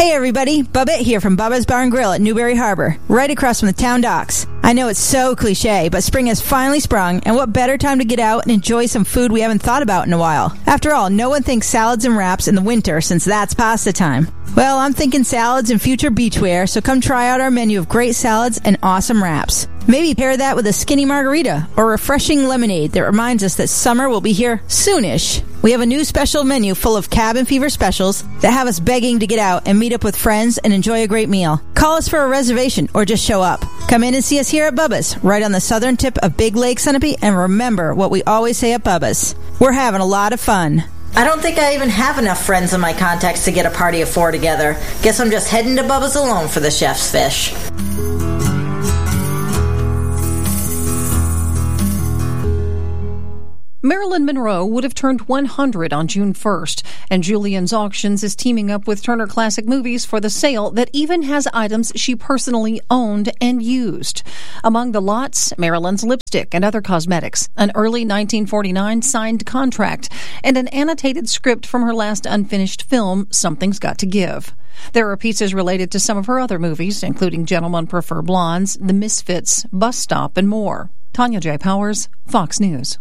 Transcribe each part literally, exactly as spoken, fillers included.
Hey everybody, Bubba here from Bubba's Bar and Grill at Newberry Harbor, right across from the town docks. I know it's so cliche, but spring has finally sprung, and what better time to get out and enjoy some food we haven't thought about in a while. After all, no one thinks salads and wraps in the winter since that's pasta time. Well, I'm thinking salads and future beachwear, so come try out our menu of great salads and awesome wraps. Maybe pair that with a skinny margarita or refreshing lemonade that reminds us that summer will be here soonish. We have a new special menu full of cabin fever specials that have us begging to get out and meet up with friends and enjoy a great meal. Call us for a reservation or just show up. Come in and see us here at Bubba's, right on the southern tip of Big Lake, Sunapee, and remember what we always say at Bubba's. We're having a lot of fun. I don't think I even have enough friends in my contacts to get a party of four together. Guess I'm just heading to Bubba's alone for the chef's fish. Marilyn Monroe would have turned one hundred on June first, and Julian's Auctions is teaming up with Turner Classic Movies for the sale that even has items she personally owned and used. Among the lots, Marilyn's lipstick and other cosmetics, an early nineteen forty-nine signed contract, and an annotated script from her last unfinished film, Something's Got to Give. There are pieces related to some of her other movies, including Gentlemen Prefer Blondes, The Misfits, Bus Stop, and more. Tanya J. Powers, Fox News.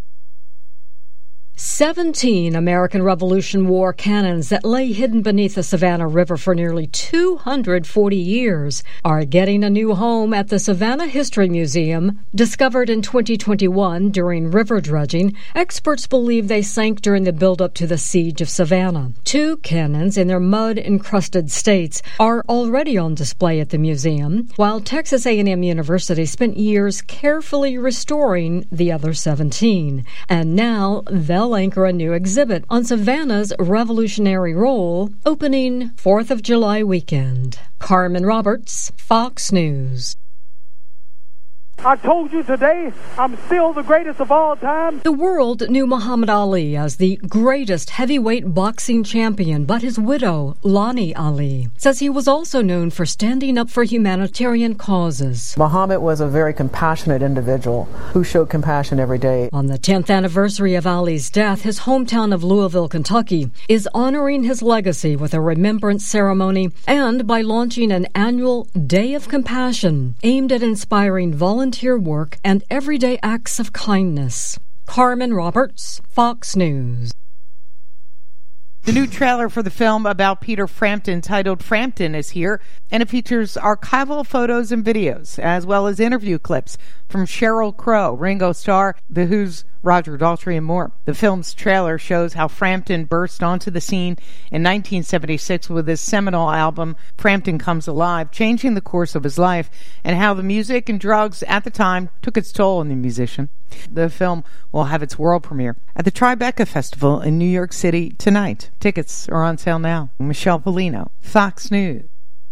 Seventeen American Revolution War cannons that lay hidden beneath the Savannah River for nearly two hundred forty years are getting a new home at the Savannah History Museum. Discovered in twenty twenty-one during river dredging, experts believe they sank during the buildup to the Siege of Savannah. Two cannons in their mud-encrusted states are already on display at the museum, while Texas A and M University spent years carefully restoring the other seventeen. And now they'll anchor a new exhibit on Savannah's revolutionary role, opening fourth of July weekend. Carmen Roberts, Fox News. I told you today, I'm still the greatest of all time. The world knew Muhammad Ali as the greatest heavyweight boxing champion, but his widow, Lonnie Ali, says he was also known for standing up for humanitarian causes. Muhammad was a very compassionate individual who showed compassion every day. On the tenth anniversary of Ali's death, his hometown of Louisville, Kentucky, is honoring his legacy with a remembrance ceremony and by launching an annual Day of Compassion aimed at inspiring volunteers volunteer work and everyday acts of kindness. Carmen Roberts, Fox News. The new trailer for the film about Peter Frampton, titled Frampton, is here, and it features archival photos and videos, as well as interview clips from Sheryl Crow, Ringo Starr, The Who's Roger Daltrey, and more. The film's trailer shows how Frampton burst onto the scene in nineteen seventy-six with his seminal album, Frampton Comes Alive, changing the course of his life, and how the music and drugs at the time took its toll on the musician. The film will have its world premiere at the Tribeca Festival in New York City tonight. Tickets are on sale now. Michelle Polino, Fox News.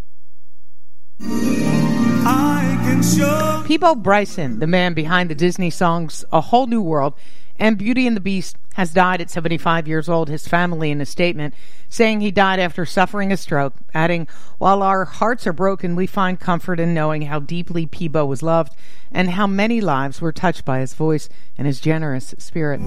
I can show Peabo Bryson, the man behind the Disney songs A Whole New World and Beauty and the Beast, has died at seventy-five years old, his family in a statement saying he died after suffering a stroke, adding, "While our hearts are broken, we find comfort in knowing how deeply Peabo was loved and how many lives were touched by his voice and his generous spirit."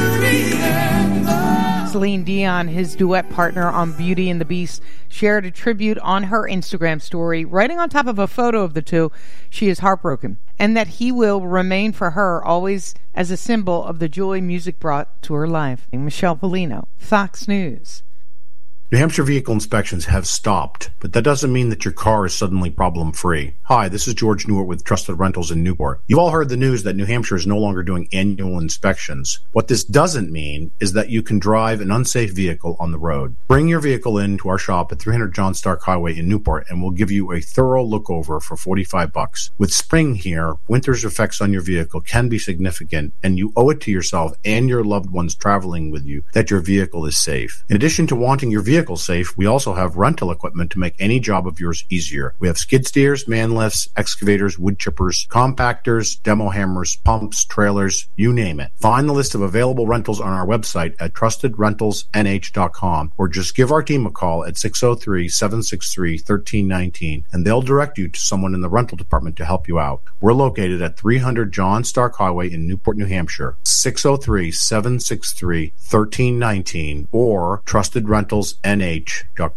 Celine Dion, his duet partner on Beauty and the Beast, shared a tribute on her Instagram story, writing on top of a photo of the two, she is heartbroken, and that he will remain for her always as a symbol of the joy music brought to her life. Michelle Polino, Fox News. New Hampshire vehicle inspections have stopped, but that doesn't mean that your car is suddenly problem-free. Hi, this is George Newart with Trusted Rentals in Newport. You've all heard the news that New Hampshire is no longer doing annual inspections. What this doesn't mean is that you can drive an unsafe vehicle on the road. Bring your vehicle in to our shop at three hundred John Stark Highway in Newport, and we'll give you a thorough look-over for forty-five bucks. With spring here, winter's effects on your vehicle can be significant, and you owe it to yourself and your loved ones traveling with you that your vehicle is safe. In addition to wanting your vehicle Vehicle safe, we also have rental equipment to make any job of yours easier. We have skid steers, man lifts, excavators, wood chippers, compactors, demo hammers, pumps, trailers, you name it. Find the list of available rentals on our website at trusted rentals n h dot com or just give our team a call at six oh three, seven six three, one three one nine and they'll direct you to someone in the rental department to help you out. We're located at three hundred John Stark Highway in Newport, New Hampshire, six oh three, seven six three, one three one nine or trusted rentals n h dot com.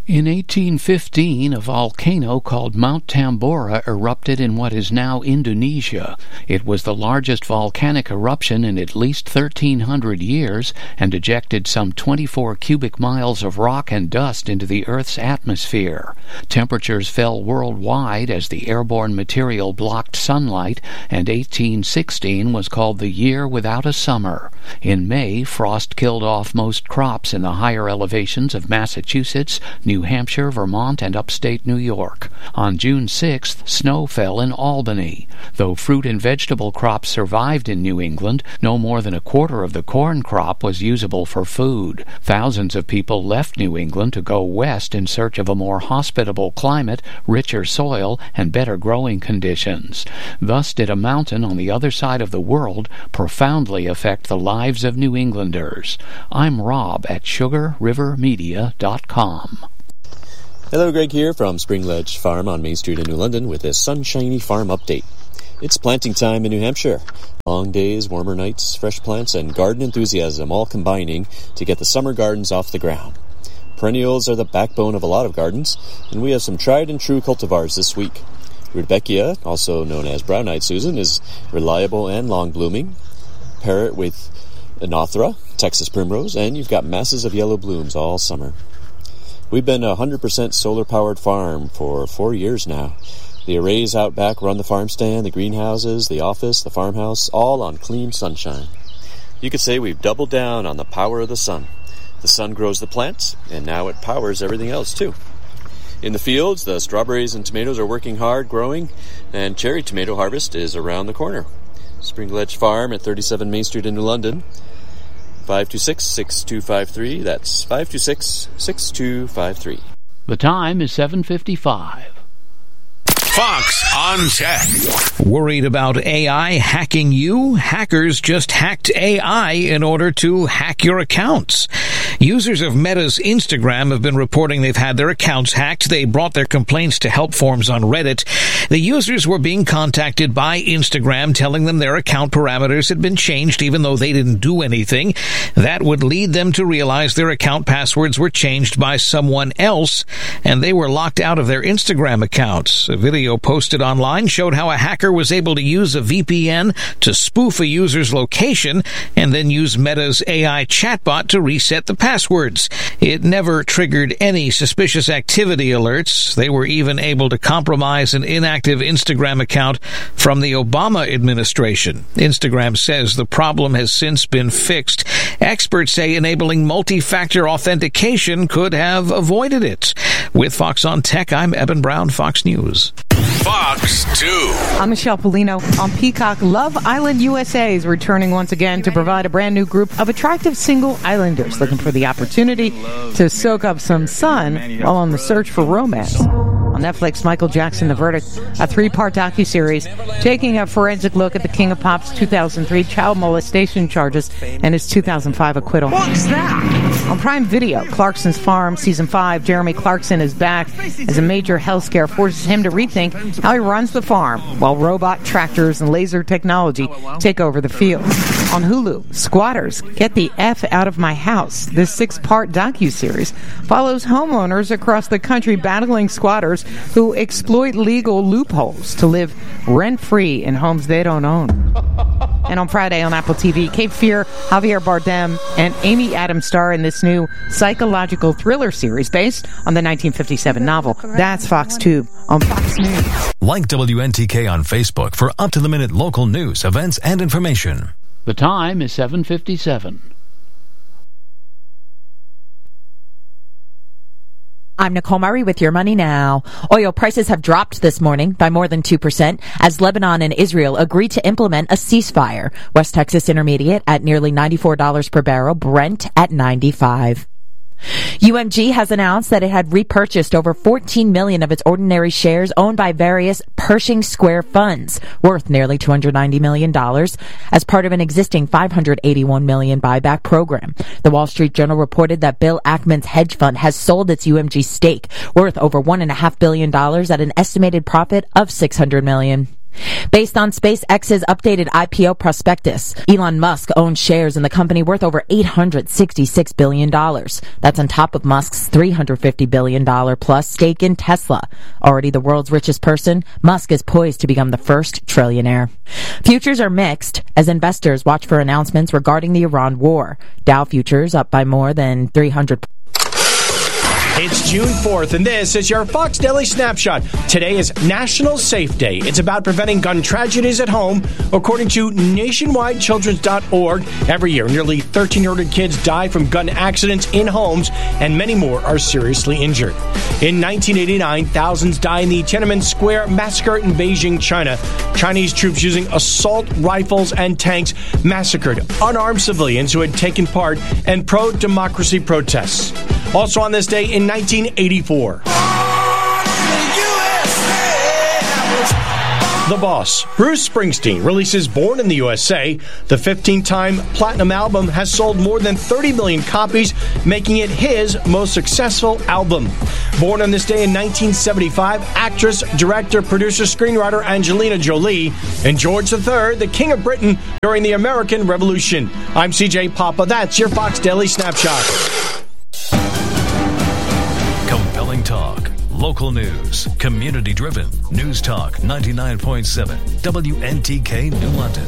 In eighteen fifteen, a volcano called Mount Tambora erupted in what is now Indonesia. It was the largest volcanic eruption in at least thirteen hundred years and ejected some twenty-four cubic miles of rock and dust into the Earth's atmosphere. Temperatures fell worldwide as the airborne material blocked sunlight, and eighteen sixteen was called the year without a summer. In May, frost killed off most crops in the higher elevations of Massachusetts, New Hampshire, Vermont, and upstate New York. On June sixth, snow fell in Albany. Though fruit and vegetable crops survived in New England, no more than a quarter of the corn crop was usable for food. Thousands of people left New England to go west in search of a more hospitable climate, richer soil, and better growing conditions. Thus did a mountain on the other side of the world profoundly affect the lives of New Englanders. I'm Rob at sugar river media dot com. Hello, Greg here from Spring Ledge Farm on Main Street in New London with a sunshiny farm update. It's planting time in New Hampshire. Long days, warmer nights, fresh plants, and garden enthusiasm all combining to get the summer gardens off the ground. Perennials are the backbone of a lot of gardens, and we have some tried and true cultivars this week. Rudbeckia, also known as brown-eyed Susan, is reliable and long-blooming. Pair it with Anothera, Texas primrose, and you've got masses of yellow blooms all summer. We've been a one hundred percent solar-powered farm for four years now. The arrays out back run the farm stand, the greenhouses, the office, the farmhouse, all on clean sunshine. You could say we've doubled down on the power of the sun. The sun grows the plants, and now it powers everything else, too. In the fields, the strawberries and tomatoes are working hard, growing, and cherry tomato harvest is around the corner. Spring Ledge Farm at thirty-seven Main Street in New London. five two six, six two five three. That's five two six, six two five three. The time is seven fifty-five. Fox on Tech. Worried about A I hacking you? Hackers just hacked A I in order to hack your accounts. Users of Meta's Instagram have been reporting they've had their accounts hacked. They brought their complaints to help forums on Reddit. The users were being contacted by Instagram telling them their account parameters had been changed even though they didn't do anything. That would lead them to realize their account passwords were changed by someone else and they were locked out of their Instagram accounts. A video posted online showed how a hacker was able to use a V P N to spoof a user's location and then use Meta's A I chatbot to reset the passwords. It never triggered any suspicious activity alerts. They were even able to compromise an inactive Instagram account from the Obama administration. Instagram says the problem has since been fixed. Experts say enabling multi-factor authentication could have avoided it. With Fox on Tech, I'm Eben Brown, Fox News. Fox two. I'm Michelle Polino. On Peacock, Love Island U S A is returning once again to provide a brand new group of attractive single islanders looking for the opportunity to soak up some sun while on the search for romance. On Netflix, Michael Jackson, The Verdict, a three-part docuseries taking a forensic look at the King of Pop's two thousand three child molestation charges and his two thousand five acquittal. What's that? On Prime Video, Clarkson's Farm, Season five, Jeremy Clarkson is back as a major health scare forces him to rethink how he runs the farm while robot tractors and laser technology take over the field. On Hulu, Squatters, Get the F Out of My House. This six-part docuseries follows homeowners across the country battling squatters who exploit legal loopholes to live rent-free in homes they don't own. And on Friday on Apple T V, Cape Fear, Javier Bardem, and Amy Adams star in this new psychological thriller series based on the nineteen fifty-seven novel. That's Fox Tube on Fox News. Like W N T K on Facebook for up-to-the-minute local news, events, and information. The time is seven fifty-seven. I'm Nicole Murray with Your Money Now. Oil prices have dropped this morning by more than two percent as Lebanon and Israel agreed to implement a ceasefire. West Texas Intermediate at nearly ninety-four dollars per barrel, Brent at ninety-five dollars. U M G has announced that it had repurchased over fourteen million of its ordinary shares owned by various Pershing Square funds, worth nearly two hundred ninety million dollars, as part of an existing five hundred eighty-one million dollars buyback program. The Wall Street Journal reported that Bill Ackman's hedge fund has sold its U M G stake, worth over one point five billion dollars at an estimated profit of six hundred million dollars. Based on SpaceX's updated I P O prospectus, Elon Musk owns shares in the company worth over eight hundred sixty-six billion dollars. That's on top of Musk's three hundred fifty billion dollars plus stake in Tesla. Already the world's richest person, Musk is poised to become the first trillionaire. Futures are mixed as investors watch for announcements regarding the Iran war. Dow futures up by more than three hundred. It's June fourth, and this is your Fox Daily Snapshot. Today is National Safe Day. It's about preventing gun tragedies at home. According to nationwide children's dot org, every year nearly thirteen hundred kids die from gun accidents in homes, and many more are seriously injured. In nineteen eighty-nine, thousands died in the Tiananmen Square massacre in Beijing, China. Chinese troops using assault rifles and tanks massacred unarmed civilians who had taken part in pro-democracy protests. Also on this day in nineteen eighty-four, The Boss, Bruce Springsteen, releases Born in the U S A. The fifteen-time platinum album has sold more than thirty million copies, making it his most successful album. Born on this day in nineteen seventy-five, actress, director, producer, screenwriter Angelina Jolie, and George the Third, the King of Britain during the American Revolution. I'm C J Papa. That's your Fox Daily Snapshot. Compelling talk, local news, community-driven. News Talk ninety-nine point seven, W N T K New London.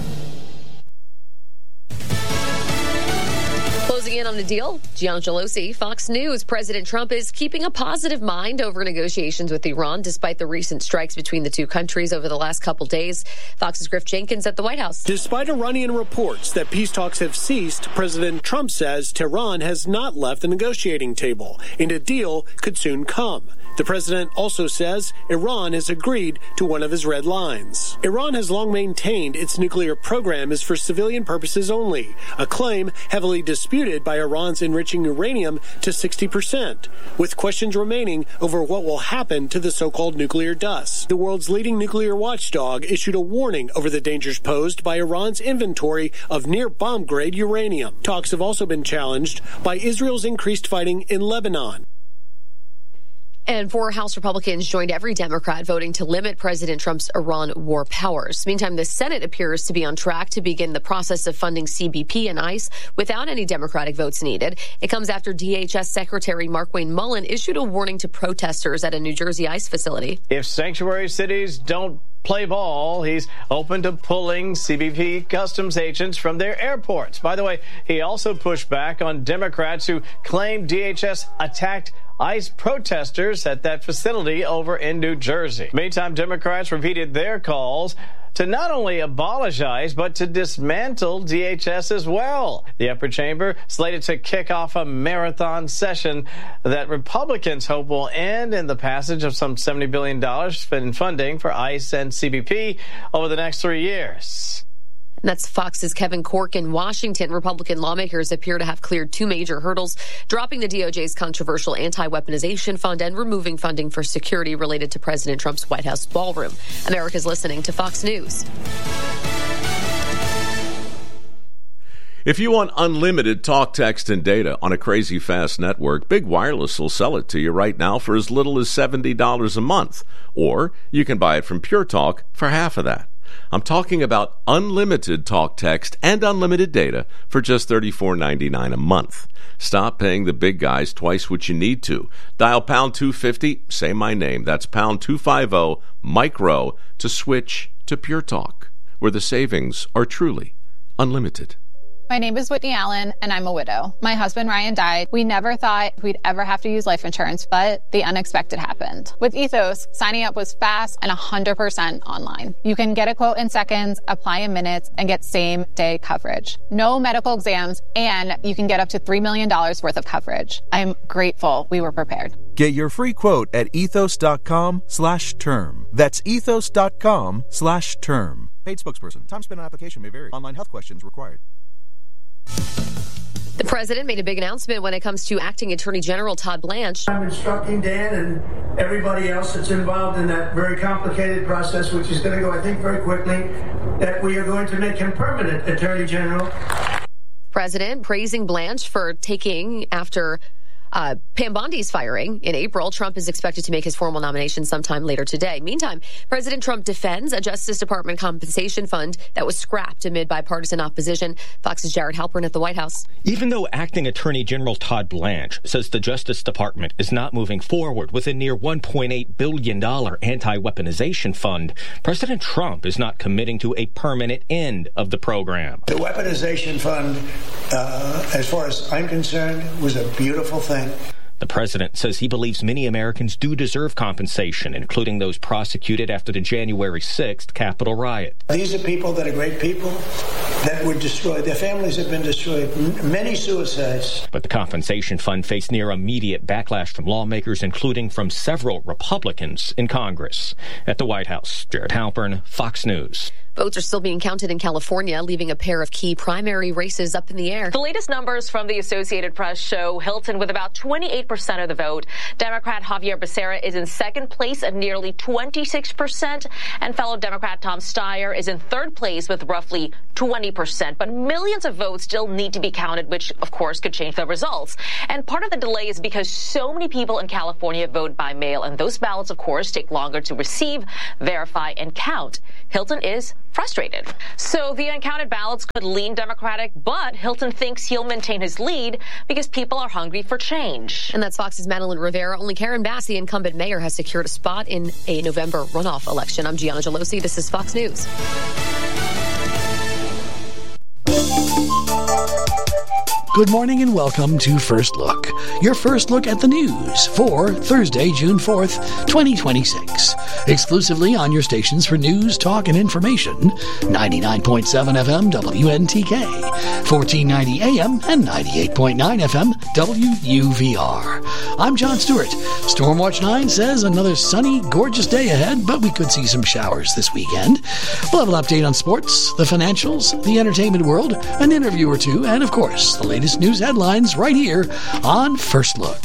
Closing in on the deal, Gian Gelosi, Fox News. President Trump is keeping a positive mind over negotiations with Iran, despite the recent strikes between the two countries over the last couple days. Fox's Griff Jenkins at the White House. Despite Iranian reports that peace talks have ceased, President Trump says Tehran has not left the negotiating table, and a deal could soon come. The president also says Iran has agreed to one of his red lines. Iran has long maintained its nuclear program is for civilian purposes only, a claim heavily disputed by Iran's enriching uranium to sixty percent, with questions remaining over what will happen to the so-called nuclear dust. The world's leading nuclear watchdog issued a warning over the dangers posed by Iran's inventory of near bomb-grade uranium. Talks have also been challenged by Israel's increased fighting in Lebanon. And four House Republicans joined every Democrat voting to limit President Trump's Iran war powers. Meantime, the Senate appears to be on track to begin the process of funding C B P and ICE without any Democratic votes needed. It comes after D H S Secretary Markwayne Mullin issued a warning to protesters at a New Jersey ICE facility. If sanctuary cities don't play ball, he's open to pulling C B P customs agents from their airports. By the way, he also pushed back on Democrats who claim D H S attacked ICE protesters at that facility over in New Jersey. Meantime, Democrats repeated their calls to not only abolish ICE, but to dismantle D H S as well. The upper chamber slated to kick off a marathon session that Republicans hope will end in the passage of some seventy billion dollars in funding for ICE and C B P over the next three years. That's Fox's Kevin Corke in Washington. Republican lawmakers appear to have cleared two major hurdles, dropping the D O J's controversial anti-weaponization fund and removing funding for security related to President Trump's White House ballroom. America's listening to Fox News. If you want unlimited talk, text, and data on a crazy fast network, Big Wireless will sell it to you right now for as little as seventy dollars a month. Or you can buy it from Pure Talk for half of that. I'm talking about unlimited talk, text, and unlimited data for just thirty-four ninety-nine a month. Stop paying the big guys twice what you need to. Dial pound two fifty, say my name. That's pound two fifty, micro, to switch to Pure Talk, where the savings are truly unlimited. My name is Whitney Allen, and I'm a widow. My husband, Ryan, died. We never thought we'd ever have to use life insurance, but the unexpected happened. With Ethos, signing up was fast and one hundred percent online. You can get a quote in seconds, apply in minutes, and get same-day coverage. No medical exams, and you can get up to three million dollars worth of coverage. I'm grateful we were prepared. Get your free quote at ethos.com slash term. That's ethos.com slash term. Paid spokesperson. Time spent on application may vary. Online health questions required. The president made a big announcement when it comes to acting Attorney General Todd Blanche. I'm instructing Dan and everybody else that's involved in that very complicated process, which is going to go, I think, very quickly, that we are going to make him permanent Attorney General. President praising Blanche for taking after Uh, Pam Bondi's firing in April. Trump is expected to make his formal nomination sometime later today. Meantime, President Trump defends a Justice Department compensation fund that was scrapped amid bipartisan opposition. Fox's Jared Halpern at the White House. Even though Acting Attorney General Todd Blanche says the Justice Department is not moving forward with a near one point eight billion dollars anti-weaponization fund, President Trump is not committing to a permanent end of the program. The weaponization fund, uh, as far as I'm concerned, was a beautiful thing. The president says he believes many Americans do deserve compensation, including those prosecuted after the January sixth Capitol riot. These are people that are great people that were destroyed. Their families have been destroyed. M- many suicides. But the compensation fund faced near immediate backlash from lawmakers, including from several Republicans in Congress. At the White House, Jared Halpern, Fox News. Votes are still being counted in California, leaving a pair of key primary races up in the air. The latest numbers from the Associated Press show Hilton with about twenty-eight percent of the vote. Democrat Javier Becerra is in second place at nearly twenty-six percent, and fellow Democrat Tom Steyer is in third place with roughly twenty percent. But millions of votes still need to be counted, which, of course, could change the results. And part of the delay is because so many people in California vote by mail, and those ballots, of course, take longer to receive, verify, and count. Hilton is frustrated. So the uncounted ballots could lean Democratic, but Hilton thinks he'll maintain his lead because people are hungry for change. And that's Fox's Madeline Rivera. Only Karen Bassey, incumbent mayor, has secured a spot in a November runoff election. I'm Gianna Gelosi. This is Fox News. Good morning and welcome to First Look, your first look at the news for Thursday, June fourth, twenty twenty-six. Exclusively on your stations for news, talk, and information, ninety-nine point seven F M W N T K, fourteen ninety A M, and ninety-eight point nine F M W U V R. I'm John Stewart. Stormwatch nine says another sunny, gorgeous day ahead, but we could see some showers this weekend. We'll have an update on sports, the financials, the entertainment world, an interview or two, and of course, the latest news headlines right here on First Look.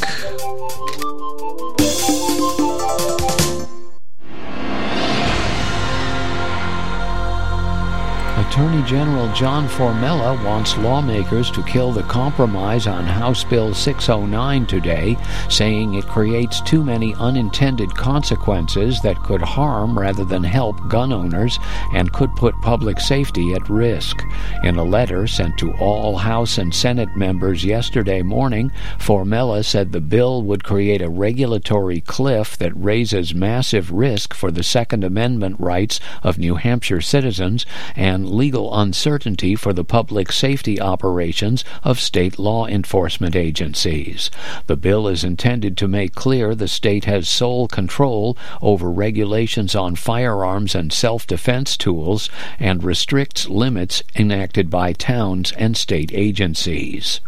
Attorney General John Formella wants lawmakers to kill the compromise on House Bill six oh nine today, saying it creates too many unintended consequences that could harm rather than help gun owners and could put public safety at risk. In a letter sent to all House and Senate members yesterday morning, Formella said the bill would create a regulatory cliff that raises massive risk for the Second Amendment rights of New Hampshire citizens and legal uncertainty for the public safety operations of state law enforcement agencies. The bill is intended to make clear the state has sole control over regulations on firearms and self-defense tools and restricts limits enacted by towns and state agencies.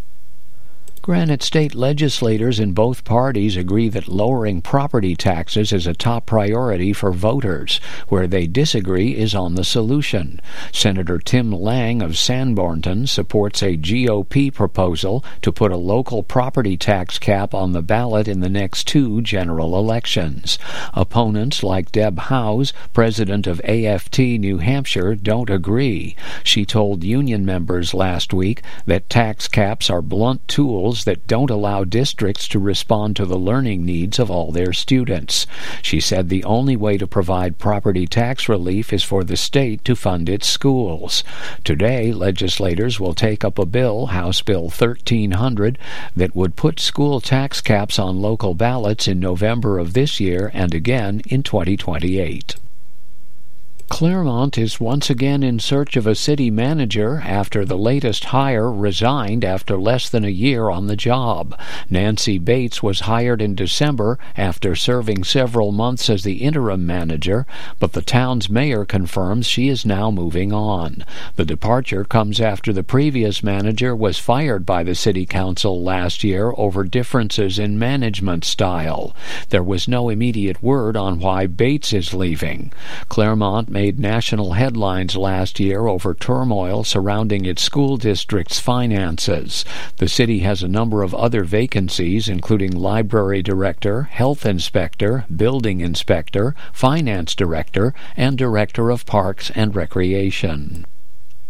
Granite state legislators in both parties agree that lowering property taxes is a top priority for voters. Where they disagree is on the solution. Senator Tim Lang of Sanbornton supports a G O P proposal to put a local property tax cap on the ballot in the next two general elections. Opponents like Deb Howes, president of A F T New Hampshire, don't agree. She told union members last week that tax caps are blunt tools that don't allow districts to respond to the learning needs of all their students. She said the only way to provide property tax relief is for the state to fund its schools. Today, legislators will take up a bill, House Bill thirteen hundred, that would put school tax caps on local ballots in November of this year and again in twenty twenty-eight. Claremont is once again in search of a city manager after the latest hire resigned after less than a year on the job. Nancy Bates was hired in December after serving several months as the interim manager, but the town's mayor confirms she is now moving on. The departure comes after the previous manager was fired by the city council last year over differences in management style. There was no immediate word on why Bates is leaving. Claremont made national headlines last year over turmoil surrounding its school district's finances. The city has a number of other vacancies, including library director, health inspector, building inspector, finance director, and director of parks and recreation.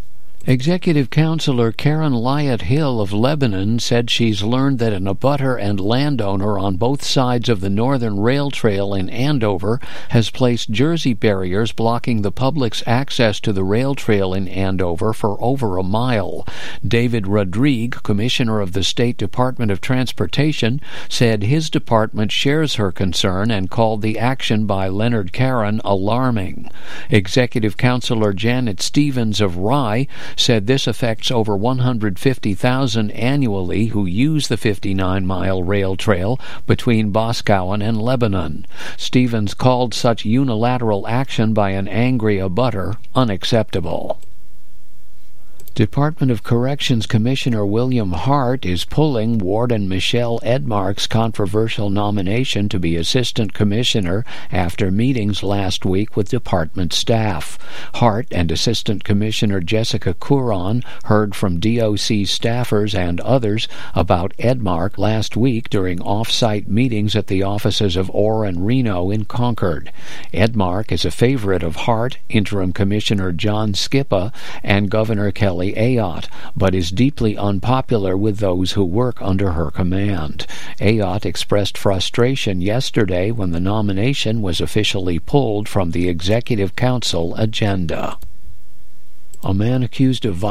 Executive Counselor Karen Lyot Hill of Lebanon said she's learned that an abutter and landowner on both sides of the Northern Rail Trail in Andover has placed Jersey barriers blocking the public's access to the rail trail in Andover for over a mile. David Rodrigue, Commissioner of the State Department of Transportation, said his department shares her concern and called the action by Leonard Caron alarming. Executive Counselor Janet Stevens of Rye said this affects over one hundred fifty thousand annually who use the fifty-nine mile rail trail between Boscawen and Lebanon. Stevens called such unilateral action by an angry abutter unacceptable. Department of Corrections Commissioner William Hart is pulling Warden Michelle Edmark's controversial nomination to be Assistant Commissioner after meetings last week with department staff. Hart and Assistant Commissioner Jessica Couron heard from D O C staffers and others about Edmark last week during off-site meetings at the offices of Orr and Reno in Concord. Edmark is a favorite of Hart, Interim Commissioner John Skippa, and Governor Kelly Ayotte, but is deeply unpopular with those who work under her command. Ayotte expressed frustration yesterday when the nomination was officially pulled from the Executive Council agenda. A man accused of